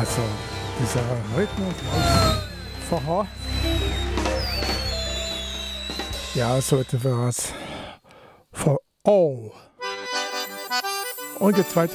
Also, dieser Rhythmus aus vorher. Ja, so etwas von Oh. Und jetzt weiter